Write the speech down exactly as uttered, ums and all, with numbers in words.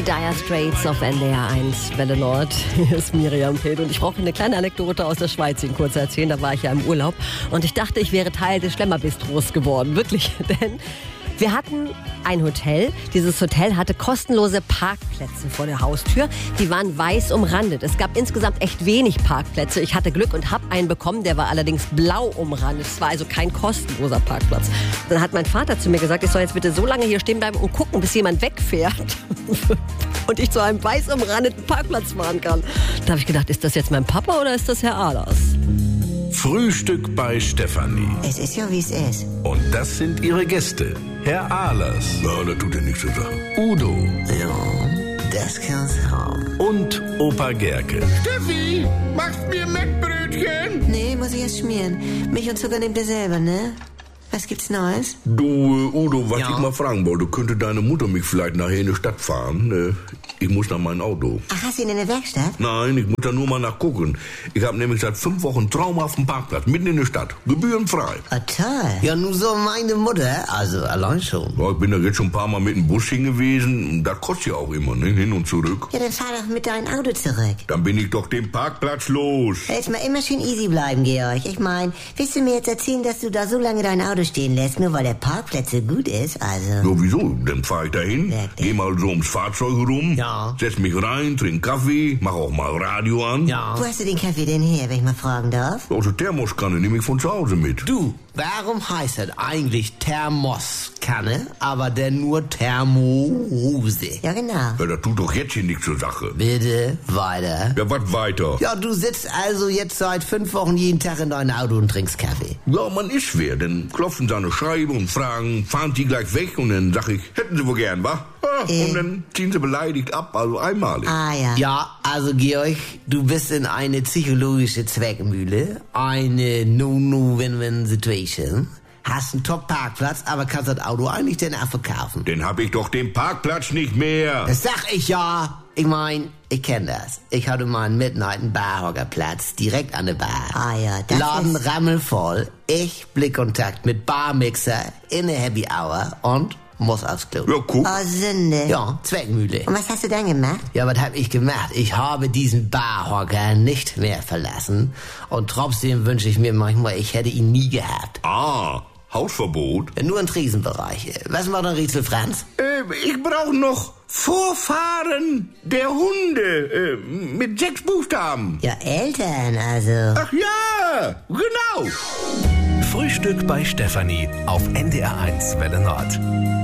Die Dire Straits auf N D R eins, Welle Nord. Hier ist Miriam Peth und ich brauche eine kleine Anekdote aus der Schweiz Ihnen kurz erzählen. Da war ich ja im Urlaub und ich dachte, ich wäre Teil des Schlemmerbistros geworden. Wirklich, denn wir hatten ein Hotel. Dieses Hotel hatte kostenlose Parkplätze vor der Haustür. Die waren weiß umrandet. Es gab insgesamt echt wenig Parkplätze. Ich hatte Glück und habe einen bekommen, der war allerdings blau umrandet. Es war also kein kostenloser Parkplatz. Dann hat mein Vater zu mir gesagt, ich soll jetzt bitte so lange hier stehen bleiben und gucken, bis jemand wegfährt und ich zu einem weiß umrandeten Parkplatz fahren kann. Da habe ich gedacht, ist das jetzt mein Papa oder ist das Herr Ahlers? Frühstück bei Stefanie. Es ist ja, wie es ist. Und das sind ihre Gäste. Herr Ahlers. Ja, das tut ja nichts zur Sache. Udo. Ja, das kann's haben. Und Opa Gerke. Steffi, machst mir Mettbrötchen? Nee, muss ich erst schmieren. Milch und Zucker nehmt ihr selber, ne? Was gibt's Neues? Du, äh, Udo, was Ja. ich mal fragen wollte, könnte deine Mutter mich vielleicht nachher in die Stadt fahren? Äh, ich muss nach meinem Auto. Ach, hast du ihn in der Werkstatt? Nein, ich muss da nur mal nachgucken. Ich habe nämlich seit fünf Wochen traumhaften Parkplatz, mitten in der Stadt. Gebührenfrei. Oh, toll. Ja, nur so meine Mutter, also allein schon. Ja, ich bin da jetzt schon ein paar Mal mit dem Bus hingewiesen. Das kostet ja auch immer, ne? Hin und zurück. Ja, dann fahr doch mit deinem Auto zurück. Dann bin ich doch den Parkplatz los. Jetzt mal immer schön easy bleiben, Georg. Ich mein, willst du mir jetzt erzählen, dass du da so lange dein Auto stehen lässt, nur weil der Parkplatz so gut ist? Also... Ja, wieso? Dann fahr ich dahin, Wirklich? geh mal so ums Fahrzeug rum, Ja. setz mich rein, trink Kaffee, mach auch mal Radio an. Ja. Wo hast du den Kaffee denn her, wenn ich mal fragen darf? Aus der Thermoskanne nehme ich von zu Hause mit. Du, warum heißt das eigentlich Thermoskanne, aber denn nur Thermose? Ja, genau. Ja, das tut doch jetzt hier nichts zur Sache. Bitte weiter. Ja, was weiter? Ja, du sitzt also jetzt seit fünf Wochen jeden Tag in deinem Auto und trinkst Kaffee. Ja, man ist wer. Dann klopfen sie an eine Scheibe und fragen, fahren die gleich weg? Und dann sag ich, hätten sie wohl gern, wa? Ja, Äh. Und dann ziehen sie beleidigt ab, also einmalig. Ah, ja. Ja, also Georg, du bist in eine psychologische Zweckmühle, eine No-No-Win-Win-Situation. Hast einen Top-Parkplatz, aber kannst das Auto eigentlich dann auch verkaufen. Dann hab ich doch den Parkplatz nicht mehr. Das sag ich ja. Ich mein, ich kenn das. Ich hatte mal einen Midnight Barhockerplatz direkt an der Bar. Ah, ja, das Laden ist... rammelvoll, ich Blickkontakt mit Barmixer in der Happy Hour und muss aufs Klo. Ja, guck. Oh, Sünde. Ja, Zweckmühle. Und was hast du dann gemacht? Ja, was hab ich gemacht? Ich habe diesen Barhocker nicht mehr verlassen und trotzdem wünsche ich mir manchmal, ich hätte ihn nie gehabt. Ah, Hausverbot. Nur in Krisenbereiche. Was macht der Rätsel Franz? Äh, ich brauche noch Vorfahren der Hunde äh, mit sechs Buchstaben. Ja, Eltern, also... Ach ja, genau. Frühstück bei Stefanie auf N D R eins Welle Nord.